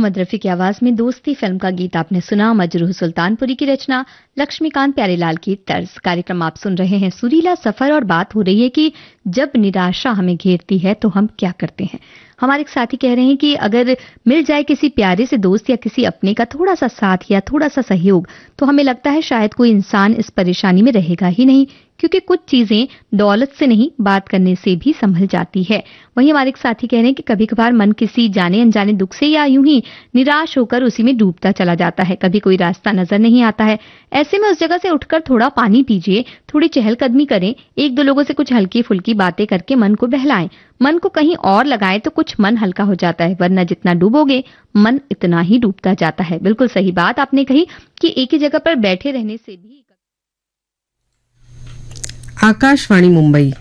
मोहम्मद रफी की आवाज में दोस्ती फिल्म का गीत आपने सुना। मजरूह सुल्तानपुरी की रचना, लक्ष्मीकांत प्यारेलाल की तर्ज। कार्यक्रम आप सुन रहे हैं सुरीला सफर और बात हो रही है कि जब निराशा हमें घेरती है तो हम क्या करते हैं। हमारे एक साथी कह रहे हैं कि अगर मिल जाए किसी प्यारे से दोस्त या किसी अपने का थोड़ा सा साथ या थोड़ा सा सहयोग तो हमें लगता है शायद कोई इंसान इस परेशानी में रहेगा ही नहीं, क्योंकि कुछ चीजें दौलत से नहीं बात करने से भी संभल जाती है। वहीं हमारे एक साथी कह रहे हैं कि कभी कभार मन किसी जाने अनजाने दुख से या यूं ही निराश होकर उसी में डूबता चला जाता है। कभी कोई रास्ता नजर नहीं आता है। ऐसे में उस जगह से उठकर थोड़ा पानी पीजिए, थोड़ी चहलकदमी करें, एक दो लोगों से कुछ हल्की फुल्की बातें करके मन को बहलाएं। मन को कहीं और लगाएं तो कुछ मन हल्का हो जाता है, वरना जितना डूबोगे मन इतना ही डूबता जाता है। बिल्कुल सही बात आपने कही कि एक ही जगह पर बैठे रहने से भी। आकाशवाणी मुंबई।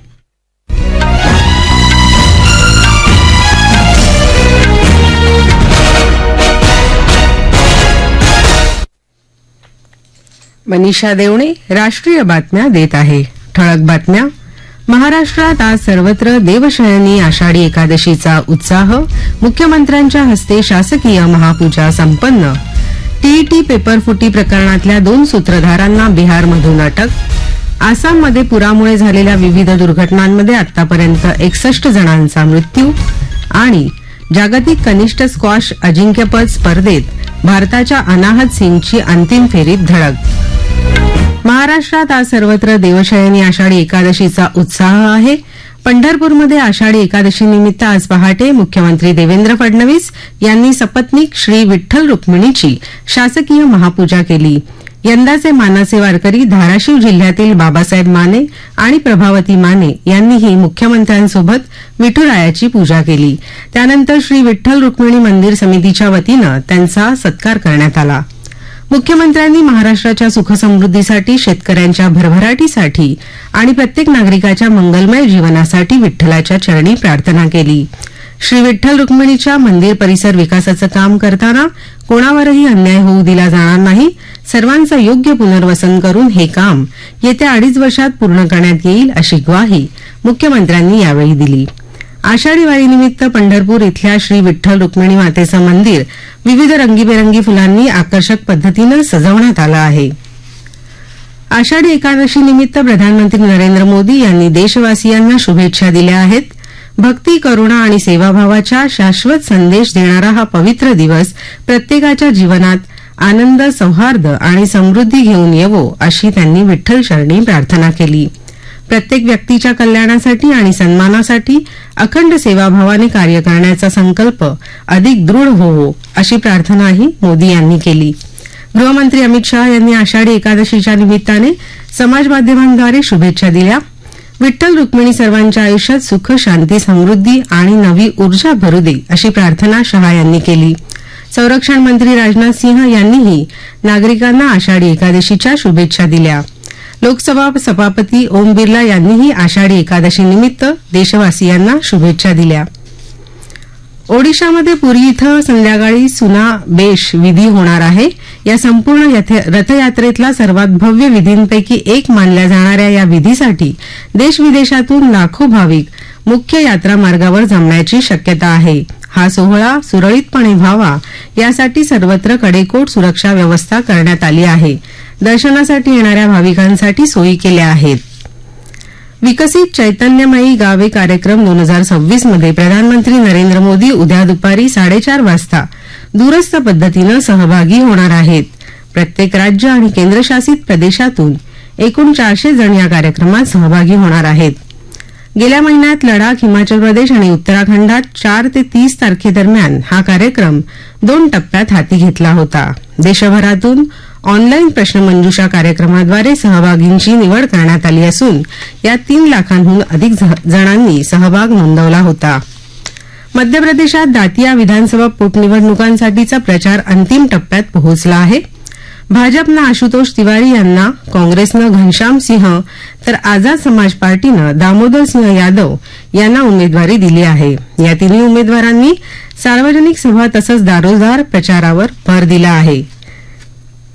मनीषा देवणे राष्ट्रीय बातम्या देत आहे। ठळक बातम्या। महाराष्ट्रात आज सर्वत्र देवशयनी आषाढी एकादशीचा उत्साह, मुख्यमंत्र्यांच्या हस्ते शासकीय महापूजा संपन्न। टीईटी पेपरफुटी प्रकरणातल्या 2 सूत्रधारांना बिहारमधून अटक। आसाममध्ये पुरामुळे झालेल्या विविध दुर्घटनांमध्ये आतापर्यंत 61 जणांचा मृत्यू। आणि जागतिक कनिष्ठ स्क्वॉश अजिंक्यपद स्पर्धेत भारताच्या अनाहत सिंगची अंतिम फेरीत धडक। महाराष्ट्रात आज सर्वत्र देवशयनी आषाढी एकादशीचा उत्साह आहे। पंढरपूरमध्ये आषाढी एकादशीनिमित्त आज पहाटे मुख्यमंत्री देवेंद्र फडणवीस यांनी सपत्नीक श्री विठ्ठल रुक्मिणीची शासकीय महापूजा केली। यंदाचे मानाचे वारकरी धाराशिव जिल्ह्यातील बाबासाहेब माने आणि प्रभावती माने यांनीही मुख्यमंत्र्यांसोबत विठुरायाची पूजा केली। त्यानंतर श्री विठ्ठल रुक्मिणी मंदिर समितीच्या वतीनं त्यांचा सत्कार करण्यात आला। मुख्यमंत्र्यांनी महाराष्ट्राच्या सुखसमृद्धीसाठी, शेतकऱ्यांच्या भरभराटीसाठी आणि प्रत्येक नागरिकाच्या मंगलमय जीवनासाठी विठ्ठलाच्या चरणी प्रार्थना केली। श्री विठ्ठल रुक्मिणीच्या मंदिर परिसर विकासाचं काम करताना कोणावरही अन्याय होऊ दिला जाणार नाही। सर्वांचं योग्य पुनर्वसन करून हे काम येत्या 2.5 वर्षात पूर्ण करण्यात येईल अशी ग्वाही मुख्यमंत्र्यांनी यावेळी दिली। आषाढी वारीनिमित्त पंढरपूर इथल्या श्री विठ्ठल रुक्मिणी मातेचं मंदिर विविध रंगीबेरंगी फुलांनी आकर्षक पद्धतीनं सजवण्यात आलं आहे। आषाढी एकादशीनिमित्त प्रधानमंत्री नरेंद्र मोदी यांनी देशवासियांना शुभेच्छा दिल्या आहेत। भक्ती, करुणा आणि सेवाभावाचा शाश्वत संदेश देणारा हा पवित्र दिवस प्रत्येकाच्या जीवनात आनंद, सौहार्द आणि समृद्धी घेऊन येवो अशी त्यांनी विठ्ठल चरणी प्रार्थना केली। प्रत्येक व्यक्तीच्या कल्याणासाठी आणि सन्मानासाठी अखंड सेवाभावाने कार्य करण्याचा संकल्प अधिक दृढ होवो अशी प्रार्थनाही मोदी यांनी केली। गृहमंत्री अमित शाह यांनी आषाढी एकादशीच्या निमित्ताने समाजमाध्यमांद्वारे शुभेच्छा दिल्या। विठ्ठल रुक्मिणी सर्वांच्या आयुष्यात सुख, शांती, समृद्धी आणि नवी ऊर्जा भरू दे अशी प्रार्थना शाह यांनी केली। संरक्षण मंत्री राजनाथ सिंह यांनीही नागरिकांना आषाढी एकादशीच्या शुभेच्छा दिल्या। लोकसभा सभापती ओम बिर्ला यांनीही आषाढी एकादशीनिमित्त देशवासियांना शुभेच्छा दिल्या। ओडिशामध्ये पुरी इथं संध्याकाळी सुना बेश विधी होणार आहे। या संपूर्ण रथयात्रेतला सर्वात भव्य विधींपैकी एक मानल्या जाणाऱ्या या विधीसाठी देश-विदेशातून लाखो भाविक मुख्य यात्रा मार्गावर जमण्याची शक्यता आहे। हा सोहळा सुरळीतपणे व्हावा यासाठी सर्वत्र कडेकोट सुरक्षा व्यवस्था करण्यात आली आहे। दर्शनासाठी येणाऱ्या भाविकांसाठी सोयी केल्या आहेत। विकसित चैतन्यमयी गावे कार्यक्रम 2026 मध्ये प्रधानमंत्री नरेंद्र मोदी उद्या दुपारी 4:30 वाजता दूरस्थ पद्धतीनं सहभागी होणार आहेत। प्रत्येक राज्य आणि केंद्रशासित प्रदेशातून एकूण 400 जण या कार्यक्रमात सहभागी होणार आहेत। गेल्या महिन्यात लडाख, हिमाचल प्रदेश आणि उत्तराखंडात 4 ते 30 तारखेदरम्यान हा कार्यक्रम 2 टप्प्यात हाती घेतला होता। देशभरातून ऑनलाईन प्रश्नमंजुषा कार्यक्रमाद्वारे सहभागींची निवड करण्यात आली असून यात 3 लाखांहून अधिक जणांनी सहभाग नोंदवला होता। मध्य प्रदेशात दातिया विधानसभा पोटनिवडणुकांसाठीचा प्रचार अंतिम टप्प्यात पोहोचला आहे। भाजपनं आशुतोष तिवारी यांना, काँग्रेसनं घनश्याम सिंह तर आझाद समाज पार्टीनं दामोदर सिंह यादव यांना उमेदवारी दिली आहे। या तिन्ही उमेदवारांनी सार्वजनिक सभा तसंच दारोदार प्रचारावर भर दिला आहे।